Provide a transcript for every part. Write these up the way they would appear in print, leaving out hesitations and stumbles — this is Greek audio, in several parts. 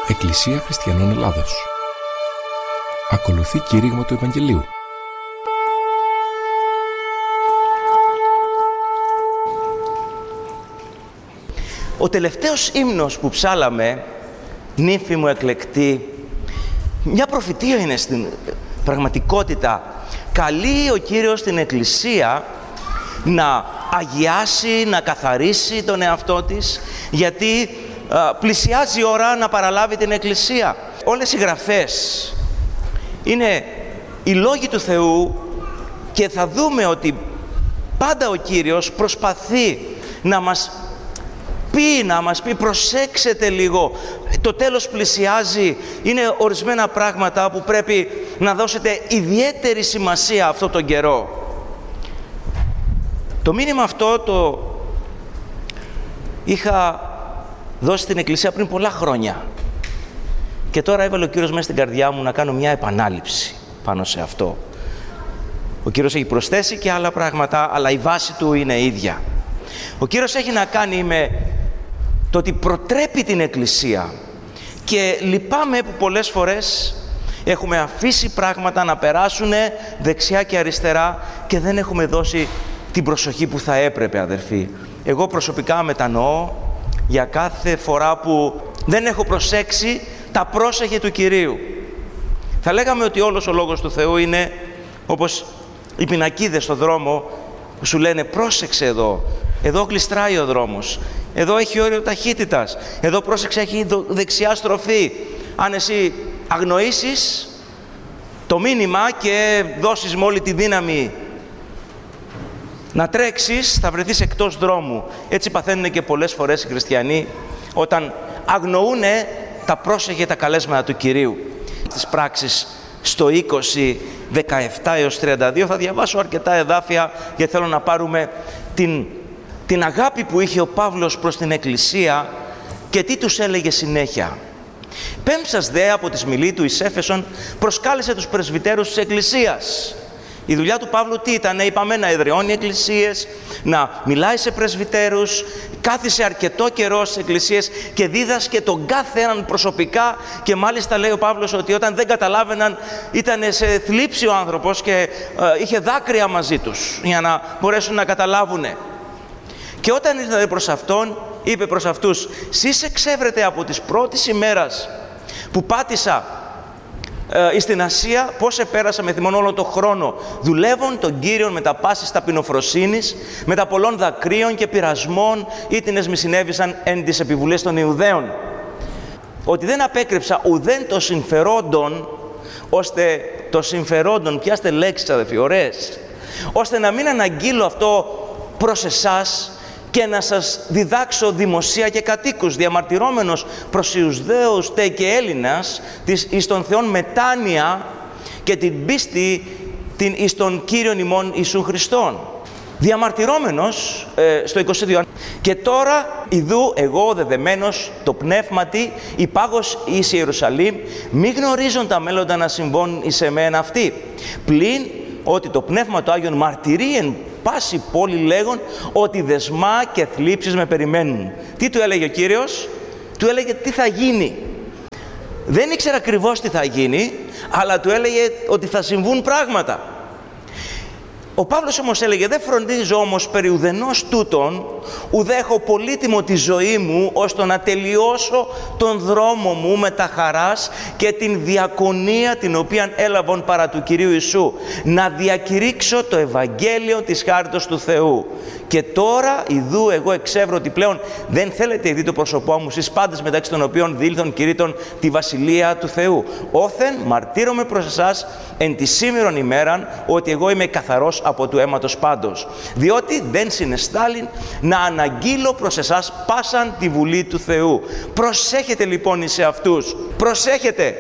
Εκκλησία Χριστιανών Ελλάδος. Ακολουθεί κήρυγμα του Ευαγγελίου. Ο τελευταίος ύμνος που ψάλαμε, νύφη μου εκλεκτή, μια προφητεία είναι στην πραγματικότητα. Καλεί ο Κύριος την Εκκλησία να αγιάσει, να καθαρίσει τον εαυτό της, γιατί πλησιάζει η ώρα να παραλάβει την Εκκλησία. Όλες οι γραφές είναι οι λόγοι του Θεού και θα δούμε ότι πάντα ο Κύριος προσπαθεί να μας πει προσέξτε λίγο, το τέλος πλησιάζει, είναι ορισμένα πράγματα που πρέπει να δώσετε ιδιαίτερη σημασία αυτόν τον καιρό. Το μήνυμα αυτό το είχα δώσει στην Εκκλησία πριν πολλά χρόνια και τώρα έβαλε ο Κύριος μέσα στην καρδιά μου να κάνω μια επανάληψη πάνω σε αυτό. Ο Κύριος έχει προσθέσει και άλλα πράγματα, αλλά η βάση του είναι ίδια. Ο Κύριος έχει να κάνει με το ότι προτρέπει την Εκκλησία και λυπάμαι που πολλές φορές έχουμε αφήσει πράγματα να περάσουν δεξιά και αριστερά και δεν έχουμε δώσει την προσοχή που θα έπρεπε, αδερφοί. Εγώ προσωπικά μετανοώ για κάθε φορά που δεν έχω προσέξει τα πρόσεχε του Κυρίου. Θα λέγαμε ότι όλος ο Λόγος του Θεού είναι όπως οι πινακίδες στο δρόμο που σου λένε πρόσεξε εδώ γλιστράει ο δρόμος, εδώ έχει όριο ταχύτητας, εδώ πρόσεξε έχει δεξιά στροφή. Αν εσύ αγνοήσεις το μήνυμα και δώσεις με όλη τη δύναμη να τρέξεις, θα βρεθείς εκτός δρόμου. Έτσι παθαίνουν και πολλές φορές οι χριστιανοί όταν αγνοούν τα πρόσεχε, τα καλέσματα του Κυρίου. Τις πράξεις στο 20, 17 έως 32 θα διαβάσω αρκετά εδάφια γιατί θέλω να πάρουμε την αγάπη που είχε ο Παύλος προς την Εκκλησία και τι τους έλεγε συνέχεια. Πέμψας δε από τη σμιλή του εις Έφεσον προσκάλεσε τους πρεσβυτέρους της Εκκλησίας. Η δουλειά του Παύλου τι ήταν, είπαμε, να εδραιώνει εκκλησίες, να μιλάει σε πρεσβυτέρους, κάθισε αρκετό καιρό στις εκκλησίες και δίδασκε τον κάθε έναν προσωπικά και μάλιστα λέει ο Παύλος ότι όταν δεν καταλάβαιναν ήταν σε θλίψη ο άνθρωπος και είχε δάκρυα μαζί τους για να μπορέσουν να καταλάβουνε. Και όταν ήρθατε προς αυτόν, είπε προς αυτούς, «Σεις εξεύρετε από τις πρώτης ημέρας που πάτησα στην Ασία, πώς επέρασα με θυμόν όλο το χρόνο, δουλεύων τον Κύριον με τα πάσης ταπεινοφροσύνης, με τα πολλών δακρύων και πειρασμών, ήτινες μη συνέβησαν εν τις επιβουλές των Ιουδαίων. Ότι δεν απέκρυψα ουδέν το συμφερόντων, ώστε το συμφερόντων, πιάστε λέξεις αδελφοί, ωραίες, ώστε να μην αναγγείλω αυτό προς εσάς και να σας διδάξω δημοσία και κατοίκους, διαμαρτυρόμενος προς Ιουδαίους τε και Έλληνας, εις των Θεών μετάνοια και την πίστη την εις των Κύριων ημών Ιησού Χριστόν. Διαμαρτυρόμενος στο 22. Και τώρα ιδού εγώ δεδεμένος το πνεύματι υπάγος εις Ιερουσαλήμ, μη γνωρίζουν τα μέλλοντα να συμβών εις εμένα αυτοί. Πλην ότι το Πνεύμα του Άγιον μαρτυρεί εν πάση πόλη λέγον ότι δεσμά και θλίψεις με περιμένουν. Τι του έλεγε ο Κύριος? Του έλεγε τι θα γίνει. Δεν ήξερε ακριβώς τι θα γίνει, αλλά του έλεγε ότι θα συμβούν πράγματα. Ο Παύλος όμως έλεγε δεν φροντίζω όμως περί ουδενός τούτον, ουδέ έχω πολύτιμο τη ζωή μου, ώστε να τελειώσω τον δρόμο μου με τα χαράς και την διακονία την οποία έλαβον παρά του Κυρίου Ιησού, να διακηρύξω το Ευαγγέλιο της χάριτος του Θεού. Και τώρα ιδού εγώ εξεύρω ότι πλέον δεν θέλετε δει το πρόσωπό μου στις πάντες μεταξύ των οποίων δήλθον κηρύττων τη Βασιλεία του Θεού. Όθεν μαρτύρομαι προς εσάς εν τη σήμερον ημέραν ότι εγώ είμαι καθαρός από του αίματος πάντως. Διότι δεν συνεστάλην να αναγγείλω προς εσάς πάσαν τη Βουλή του Θεού. Προσέχετε λοιπόν εις αυτούς. Προσέχετε.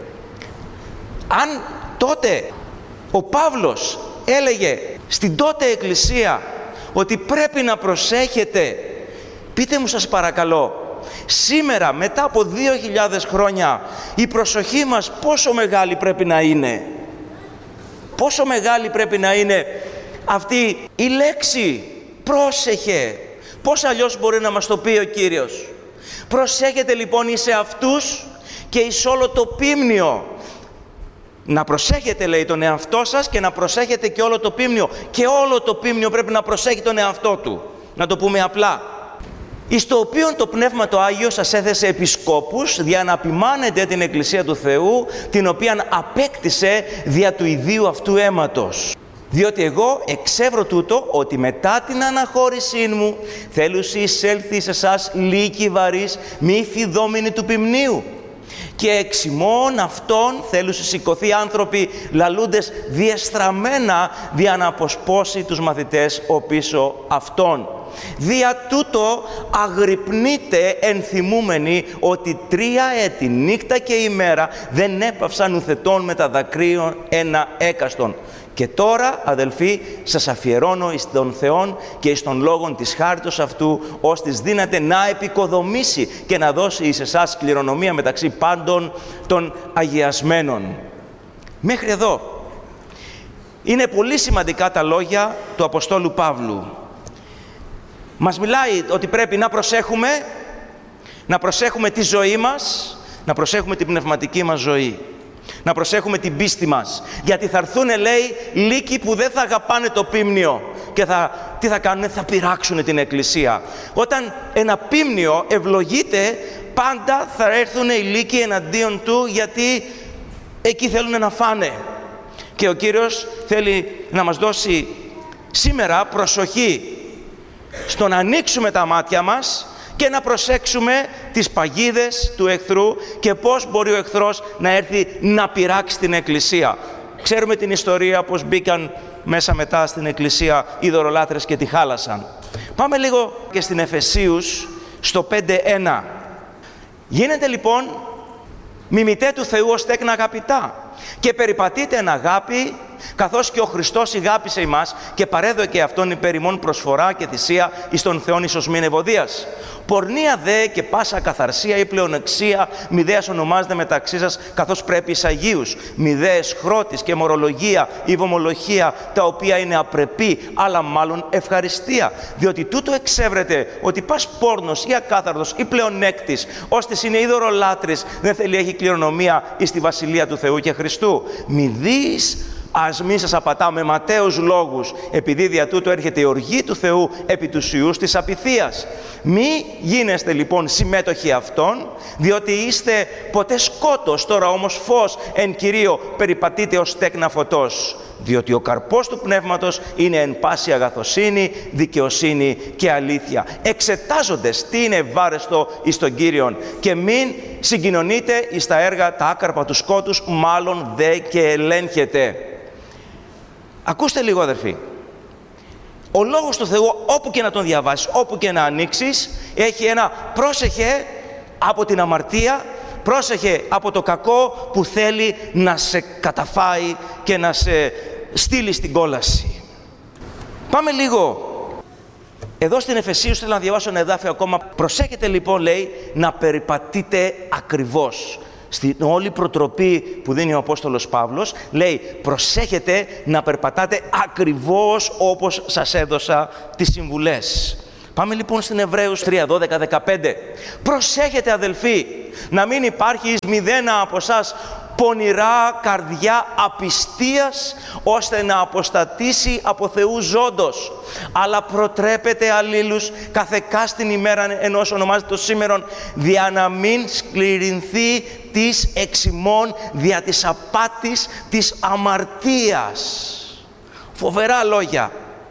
Αν τότε ο Παύλος έλεγε στην τότε Εκκλησία ότι πρέπει να προσέχετε, πείτε μου σας παρακαλώ, σήμερα μετά από 2.000 χρόνια η προσοχή μας πόσο μεγάλη πρέπει να είναι? Πόσο μεγάλη πρέπει να είναι αυτή η λέξη πρόσεχε? Πώς αλλιώς μπορεί να μας το πει ο Κύριος? Προσέχετε λοιπόν εις αυτούς και εις όλο το πίμνιο. Να προσέχετε, λέει, τον εαυτό σας και να προσέχετε και όλο το πίμνιο. Και όλο το πίμνιο πρέπει να προσέχει τον εαυτό του. Να το πούμε απλά. Εις το οποίον το Πνεύμα το Άγιο σας έθεσε επισκόπους, για να ποιμάνετε την Εκκλησία του Θεού, την οποίαν απέκτησε δια του ιδίου αυτού αίματος. Διότι εγώ εξεύρω τούτο, ότι μετά την αναχώρησή μου θέλουσι εισέλθει σε εσάς λύκη βαρύς, μη φιδόμενοι του ποιμνίου. Και εξ ημών αυτών θέλουσι σηκωθεί άνθρωποι λαλούντες διεστραμμένα, δια να αποσπώσει τους μαθητές οπίσω αυτών. Δια τούτο αγρυπνείτε ενθυμούμενοι ότι 3 έτη νύχτα και ημέρα δεν έπαυσαν ουθετών με τα δακρύων ένα έκαστον. Και τώρα, αδελφοί, σας αφιερώνω εις τον Θεόν και εις τον λόγον της χάριτος αυτού, ώστις δύναται να επικοδομήσει και να δώσει εις εσάς κληρονομία μεταξύ πάντων των αγιασμένων. Μέχρι εδώ. Είναι πολύ σημαντικά τα λόγια του Αποστόλου Παύλου. Μας μιλάει ότι πρέπει να προσέχουμε τη ζωή μας, να προσέχουμε την πνευματική μας ζωή. Να προσέχουμε την πίστη μας. Γιατί θα έρθουν, λέει, λύκοι που δεν θα αγαπάνε το πίμνιο. Και τι θα κάνουν, θα πειράξουν την Εκκλησία. Όταν ένα πίμνιο ευλογείται, πάντα θα έρθουν οι λύκοι εναντίον του, γιατί εκεί θέλουν να φάνε. Και ο Κύριος θέλει να μας δώσει σήμερα προσοχή στο να ανοίξουμε τα μάτια μας και να προσέξουμε τις παγίδες του εχθρού και πώς μπορεί ο εχθρός να έρθει να πειράξει την Εκκλησία. Ξέρουμε την ιστορία πώς μπήκαν μέσα μετά στην Εκκλησία ειδωλολάτρες και τη χάλασαν. Πάμε λίγο και στην Εφεσίους στο 5:1. Γίνετε λοιπόν μιμητέ του Θεού ως τέκνα αγαπητά και περιπατείτε εν αγάπη, καθώς και ο Χριστός ηγάπησε ημάς και παρέδωκε αυτόν υπέρ ημών προσφορά και θυσία εις τον Θεόν εις οσμήν ευωδίας. Πορνεία δε και πάσα καθαρσία ή πλεονεξία μηδέας ονομάζεται μεταξύ σας, καθώς πρέπει εις Αγίους. Μηδέες χρώτης και μορολογία ή βομολογία, τα οποία είναι απρεπή, αλλά μάλλον ευχαριστία. Διότι τούτο εξέβρεται ότι πας πόρνος ή ακάθαρτος ή πλεονέκτης, ώστις είναι ειδωλολάτρης, δεν θέλει έχει κληρονομία εις τη Βασιλεία του Θεού και Χριστού. Μηδείς ας μη σας απατά με ματαίους λόγους, επειδή δια τούτο έρχεται η οργή του Θεού επί τους ιούς της απειθίας. Μη γίνεστε λοιπόν συμμέτοχοι αυτών, διότι είστε ποτέ σκότος, τώρα όμως φως εν Κυρίω περιπατείτε ως τέκνα φωτός. Διότι ο καρπός του Πνεύματος είναι εν πάση αγαθοσύνη, δικαιοσύνη και αλήθεια. Εξετάζοντες τι είναι ευάρεστο εις τον Κύριον και μην συγκοινωνείτε εις τα έργα τα άκαρπα του σκότους, μάλλον δε και ελέγχετε. Ακούστε λίγο, αδερφοί. Ο Λόγος του Θεού, όπου και να τον διαβάσεις, όπου και να ανοίξεις, έχει ένα πρόσεχε από την αμαρτία, πρόσεχε από το κακό που θέλει να σε καταφάει και να σε στείλει στην κόλαση. Πάμε λίγο. Εδώ στην Εφεσίους θέλω να διαβάσω ένα εδάφιο ακόμα. Προσέχετε λοιπόν, λέει, να περιπατείτε ακριβώς. Στην όλη προτροπή που δίνει ο Απόστολος Παύλος, λέει προσέχετε να περπατάτε ακριβώς όπως σας έδωσα τις συμβουλές. Πάμε λοιπόν στην Εβραίους 3, 12, 15. Προσέχετε, αδελφοί, να μην υπάρχει εις μηδένα από εσάς πονηρά καρδιά απιστίας, ώστε να αποστατήσει από Θεού ζώντος. Αλλά προτρέπετε αλλήλους καθεκάστην ημέρα ενός ονομάζεται το σήμερον, δια να μην σκληρινθεί της εξημών δια της απάτης της αμαρτίας. Φοβερά λόγια.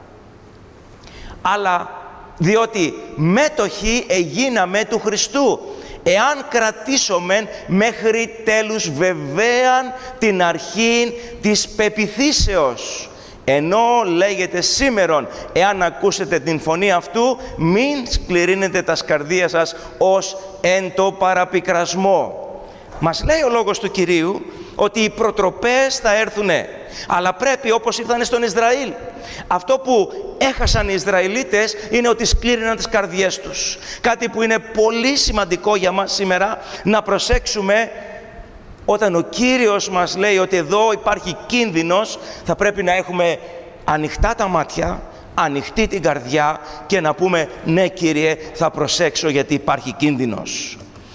Αλλά διότι μέτοχοι εγίναμε του Χριστού, εάν κρατήσομεν μέχρι τέλους βεβαίαν την αρχήν της πεποιθήσεως. Ενώ λέγεται σήμερον, εάν ακούσετε την φωνή αυτού, μην σκληρύνετε τα σκαρδία σας ως εν το παραπικρασμό. Μας λέει ο Λόγος του Κυρίου ότι οι προτροπές θα έρθουνε, αλλά πρέπει όπως ήρθανε στον Ισραήλ. Αυτό που έχασαν οι Ισραηλίτες είναι ότι σκλήριναν τις καρδιές τους. Κάτι που είναι πολύ σημαντικό για μας σήμερα να προσέξουμε. Όταν ο Κύριος μας λέει ότι εδώ υπάρχει κίνδυνος, θα πρέπει να έχουμε ανοιχτά τα μάτια, ανοιχτή την καρδιά και να πούμε ναι, Κύριε, θα προσέξω γιατί υπάρχει κίνδυνος.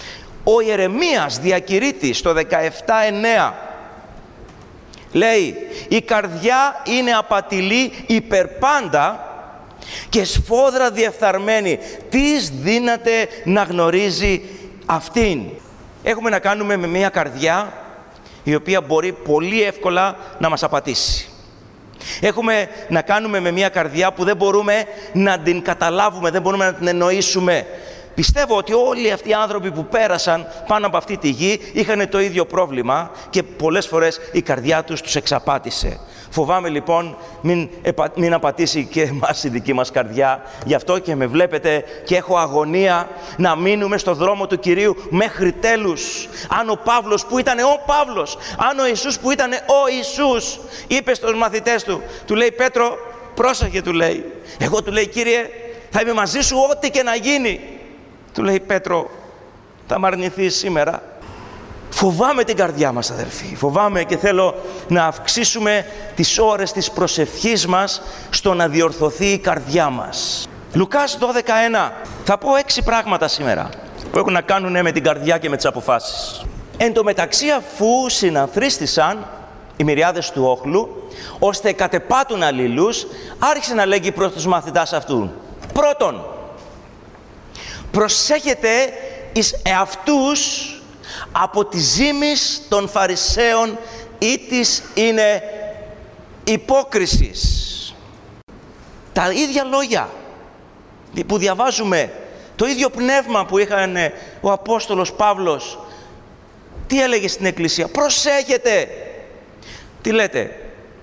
Ο Ιερεμίας διακηρύττει στο 17:9 λέει: «Η καρδιά είναι απατηλή υπερπάντα και σφόδρα διεφθαρμένη. Τις δύναται να γνωρίζει αυτήν». Έχουμε να κάνουμε με μια καρδιά η οποία μπορεί πολύ εύκολα να μας απατήσει. Έχουμε να κάνουμε με μια καρδιά που δεν μπορούμε να την καταλάβουμε, δεν μπορούμε να την εννοήσουμε. Πιστεύω ότι όλοι αυτοί οι άνθρωποι που πέρασαν πάνω από αυτή τη γη είχαν το ίδιο πρόβλημα και πολλές φορές η καρδιά τους εξαπάτησε. Φοβάμαι λοιπόν μην απατήσει και εμάς η δική μας καρδιά. Γι' αυτό και με βλέπετε και έχω αγωνία να μείνουμε στο δρόμο του Κυρίου μέχρι τέλους. Αν ο Παύλος που ήταν ο Παύλος, αν ο Ιησούς που ήταν ο Ιησούς, είπε στους μαθητές του, του λέει: «Πέτρο, πρόσεχε», του λέει. «Εγώ», του λέει, «Κύριε, θα είμαι μαζί σου ό,τι και να γίνει». Του λέει: «Πέτρο, θα μ' αρνηθείς σήμερα». Φοβάμαι την καρδιά μας, αδερφοί. Φοβάμαι και θέλω να αυξήσουμε τις ώρες της προσευχής μας στο να διορθωθεί η καρδιά μας. Λουκάς 12:1. Θα πω 6 πράγματα σήμερα που έχουν να κάνουν με την καρδιά και με τις αποφάσεις. Εν τω μεταξύ, αφού συναθρίστησαν οι μυριάδες του όχλου, ώστε κατεπάτουν αλλήλους, άρχισε να λέγει προς τους μαθητάς αυτού: «Πρώτον, προσέχετε εις εαυτούς από τη ζήμης των Φαρισαίων ή της είναι υπόκρισης». Τα ίδια λόγια που διαβάζουμε, το ίδιο πνεύμα που είχαν ο Απόστολος Παύλος, τι έλεγε στην Εκκλησία? Προσέχετε. Τι λέτε?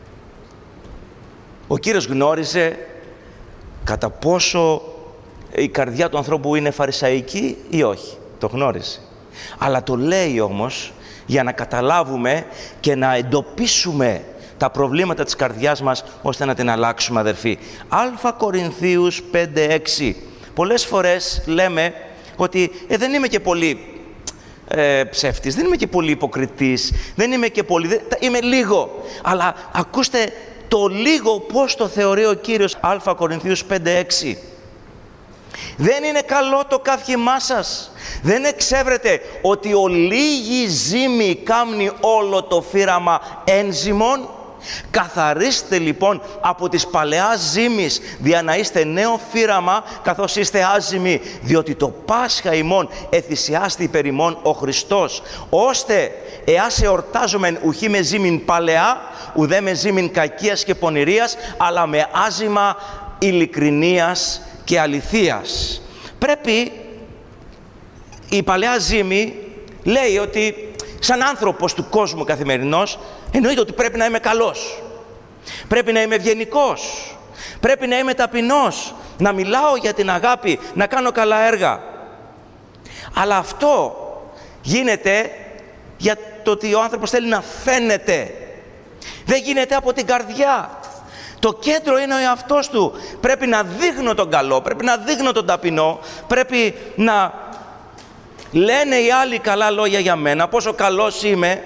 Ο Κύριος γνώριζε κατά πόσο η καρδιά του ανθρώπου είναι φαρισαϊκή ή όχι. Το γνώριζε. Αλλά το λέει όμως για να καταλάβουμε και να εντοπίσουμε τα προβλήματα της καρδιάς μας, ώστε να την αλλάξουμε, αδερφοί. Α Κορινθίους 5:6. Πολλές φορές λέμε ότι δεν είμαι και πολύ ψεύτης, δεν είμαι και πολύ υποκριτής, δεν είμαι και πολύ, είμαι λίγο. Αλλά ακούστε το λίγο πώς το θεωρεί ο Κύριος. Α Κορινθίους 5:6. «Δεν είναι καλό το καύχημά σας. Δεν εξέβρετε ότι ο λίγη ζύμη κάμνει όλο το φύραμα ένζυμων. Καθαρίστε λοιπόν από τις παλαιάς ζύμης, δια να είστε νέο φύραμα, καθώς είστε άζυμοι, διότι το Πάσχα ημών εθυσιάστη υπέρ ημών ο Χριστός, ώστε εάς εορτάζομεν ουχή με ζύμην παλαιά, ουδέ με ζύμην κακίας και πονηρίας, αλλά με άζυμα ειλικρινίας και αληθείας». Πρέπει η παλαιά ζύμη λέει ότι σαν άνθρωπος του κόσμου καθημερινός εννοείται ότι πρέπει να είμαι καλός, πρέπει να είμαι ευγενικός, πρέπει να είμαι ταπεινός, να μιλάω για την αγάπη, να κάνω καλά έργα. Αλλά αυτό γίνεται για το ότι ο άνθρωπος θέλει να φαίνεται, δεν γίνεται από την καρδιά. Το κέντρο είναι ο εαυτός του. Πρέπει να δείχνω τον καλό, πρέπει να δείχνω τον ταπεινό, πρέπει να λένε οι άλλοι καλά λόγια για μένα, πόσο καλός είμαι.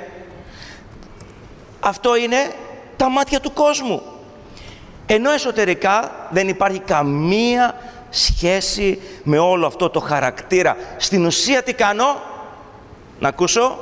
Αυτό είναι τα μάτια του κόσμου. Ενώ εσωτερικά δεν υπάρχει καμία σχέση με όλο αυτό το χαρακτήρα. Στην ουσία τι κάνω? Να ακούσω?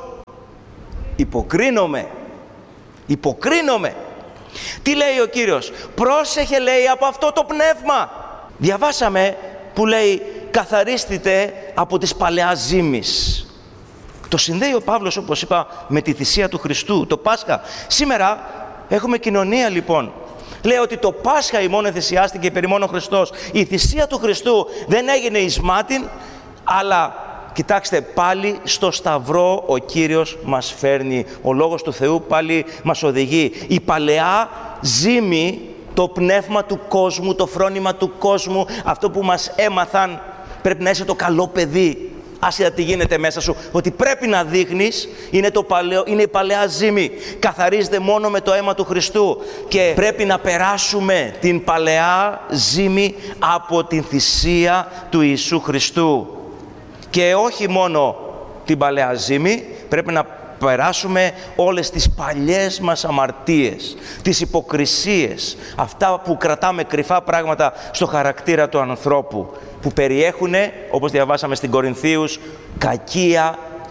Υποκρίνομαι. Τι λέει ο Κύριος? Πρόσεχε, λέει, από αυτό το πνεύμα. Διαβάσαμε που λέει καθαρίστητε από τις παλαιάς ζύμης. Το συνδέει ο Παύλος, όπως είπα, με τη θυσία του Χριστού, το Πάσχα. Σήμερα έχουμε κοινωνία λοιπόν. Λέει ότι το Πάσχα ημών εθυσιάστηκε υπέρ ημών ο Χριστός. Η θυσία του Χριστού δεν έγινε εις μάτιν, αλλά κοιτάξτε, πάλι στο Σταυρό ο Κύριος μας φέρνει. Ο Λόγος του Θεού πάλι μας οδηγεί. Η παλαιά ζύμη, το πνεύμα του κόσμου, το φρόνημα του κόσμου, αυτό που μας έμαθαν, πρέπει να είσαι το καλό παιδί, άσχετα τι γίνεται μέσα σου, ότι πρέπει να δείχνεις, είναι η παλαιά ζύμη. Καθαρίζεται μόνο με το αίμα του Χριστού και πρέπει να περάσουμε την παλαιά ζύμη από την θυσία του Ιησού Χριστού. Και όχι μόνο την παλαιά ζύμη, πρέπει να περάσουμε όλες τις παλιές μας αμαρτίες, τις υποκρισίες, αυτά που κρατάμε κρυφά πράγματα στο χαρακτήρα του ανθρώπου, που περιέχουν, όπως διαβάσαμε στην Κορινθίους, κακία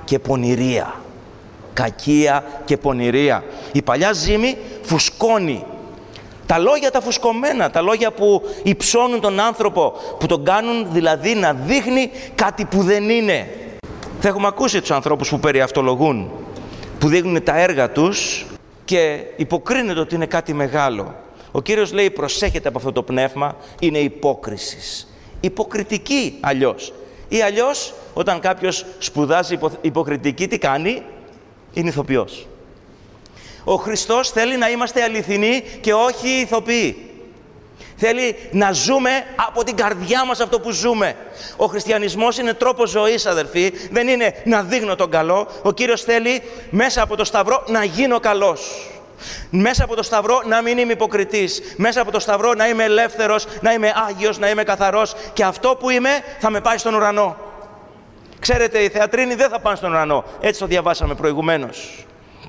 και πονηρία. Κακία και πονηρία. Η παλιά ζύμη φουσκώνει. Τα λόγια τα φουσκωμένα, τα λόγια που υψώνουν τον άνθρωπο, που τον κάνουν δηλαδή να δείχνει κάτι που δεν είναι. Θα έχουμε ακούσει τους ανθρώπους που περιαυτολογούν, που δείχνουν τα έργα τους και υποκρίνεται ότι είναι κάτι μεγάλο. Ο Κύριος λέει προσέχετε από αυτό το πνεύμα, είναι υπόκρισης. Υποκριτική αλλιώς. Ή αλλιώς όταν κάποιος σπουδάζει υποκριτική, τι κάνει? Είναι ηθοποιός. Ο Χριστός θέλει να είμαστε αληθινοί και όχι ηθοποιοί. Θέλει να ζούμε από την καρδιά μας αυτό που ζούμε. Ο χριστιανισμός είναι τρόπος ζωής, αδερφοί. Δεν είναι να δείχνω τον καλό. Ο Κύριος θέλει μέσα από το Σταυρό να γίνω καλός. Μέσα από το Σταυρό να μην είμαι υποκριτής. Μέσα από το Σταυρό να είμαι ελεύθερος, να είμαι άγιος, να είμαι καθαρός. Και αυτό που είμαι θα με πάει στον ουρανό. Ξέρετε, οι θεατρίνοι δεν θα πάνε στον ουρανό. Έτσι το διαβάσαμε προηγουμένως.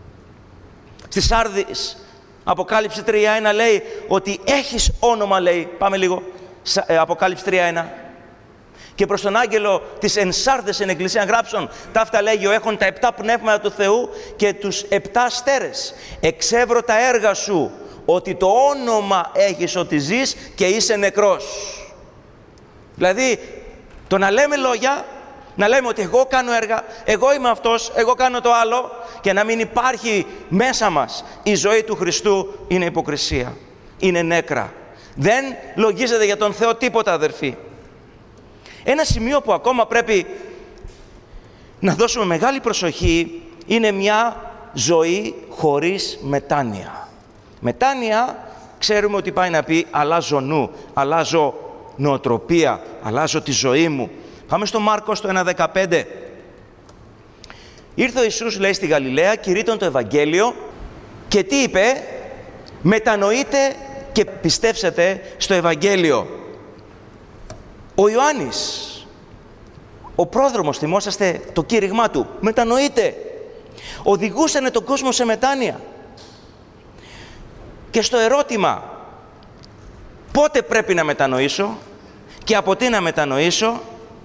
Στη Σάρδης, Αποκάλυψη 3.1 λέει ότι έχεις όνομα, λέει. Πάμε λίγο. Αποκάλυψη 3.1. Και προς τον άγγελο της εν Σάρδες εν εκκλησία γράψον, ταύτα λέγει ο έχων τα 7 πνεύματα του Θεού και τους 7 αστέρες. Εξεύρω τα έργα σου, ότι το όνομα έχεις ότι ζεις και είσαι νεκρός. Δηλαδή, το να λέμε λόγια, να λέμε ότι εγώ κάνω έργα, εγώ είμαι αυτός, εγώ κάνω το άλλο, και να μην υπάρχει μέσα μας η ζωή του Χριστού, είναι υποκρισία, είναι νέκρα. Δεν λογίζεται για τον Θεό τίποτα, αδερφοί. Ένα σημείο που ακόμα πρέπει να δώσουμε μεγάλη προσοχή είναι μια ζωή χωρίς μετάνοια. Μετάνοια ξέρουμε ότι πάει να πει αλλάζω νου, αλλάζω νοοτροπία, αλλάζω τη ζωή μου. Πάμε στο Μάρκο στο 1:15. Ήρθε ο Ιησούς, λέει, στη Γαλιλαία, κηρύττων το Ευαγγέλιο και τι είπε? Μετανοείτε και πιστεύσετε στο Ευαγγέλιο. Ο Ιωάννης, ο πρόδρομος, θυμόσαστε το κήρυγμά του, μετανοείτε. Οδηγούσανε τον κόσμο σε μετάνοια. Και στο ερώτημα πότε πρέπει να μετανοήσω και από τι να μετανοήσω,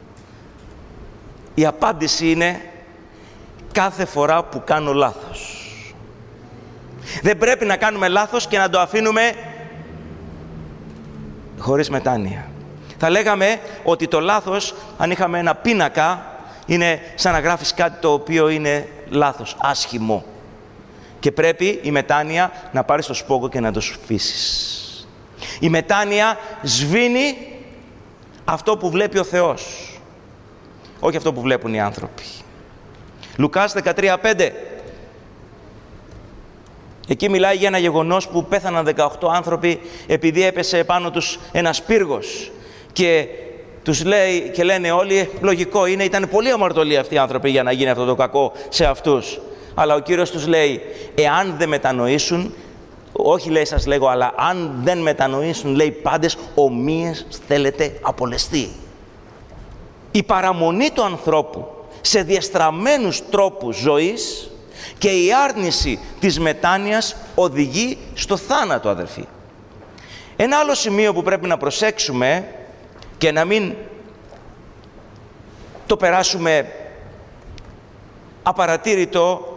η απάντηση είναι κάθε φορά που κάνω λάθος. Δεν πρέπει να κάνουμε λάθος και να το αφήνουμε χωρίς μετάνοια. Θα λέγαμε ότι το λάθος, αν είχαμε ένα πίνακα, είναι σαν να γράφεις κάτι το οποίο είναι λάθος, άσχημο. Και πρέπει η μετάνοια να πάρεις το σπόγκο και να το σφίσεις. Η μετάνοια σβήνει αυτό που βλέπει ο Θεός, όχι αυτό που βλέπουν οι άνθρωποι. Λουκάς 13:5. Εκεί μιλάει για ένα γεγονός που πέθαναν 18 άνθρωποι επειδή έπεσε επάνω τους ένας πύργος. Και τους λέει και λένε όλοι, λογικό είναι, ήταν πολύ αμαρτωλοί αυτοί οι άνθρωποι για να γίνει αυτό το κακό σε αυτούς. Αλλά ο Κύριος τους λέει, εάν δεν μετανοήσουν, όχι λέει σας λέγω, αλλά αν δεν μετανοήσουν, λέει πάντες, ομοίες θέλετε απολεστεί. Η παραμονή του ανθρώπου σε διαστραμμένους τρόπους ζωής και η άρνηση της μετάνοιας οδηγεί στο θάνατο, αδερφοί. Ένα άλλο σημείο που πρέπει να προσέξουμε και να μην το περάσουμε απαρατήρητο